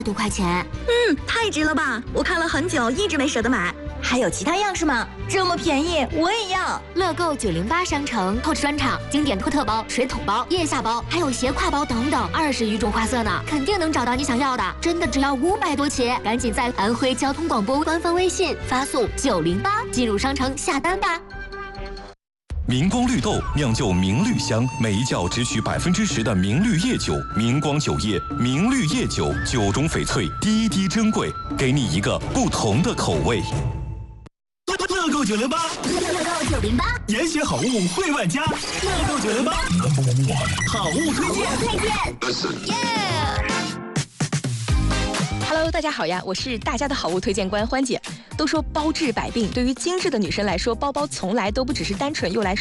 多块钱。 太值了吧！我看了很久，一直没舍得买。 还有其他样式吗？这么便宜，我也要！ 乐购908商城 Coach 专场经典托特包、水桶包、腋下包，还有斜挎包等等，20余种花色呢，肯定能找到你想要的。真的只要500多起，赶紧在安徽交通广播官方微信发送908进入商城下单吧。 明光绿豆酿就明绿香，每一窖只取10%的明绿叶酒。明光酒业明绿叶酒，酒中翡翠，滴滴珍贵，给你一个不同的口味。 乐购908， 乐购908， 严选好物惠万家。乐购908，好物推荐。 Hello， 大家好呀，我是大家的好物推荐官欢姐。都说包治百病，对于精致的女生来说，包包从来都不只是单纯用来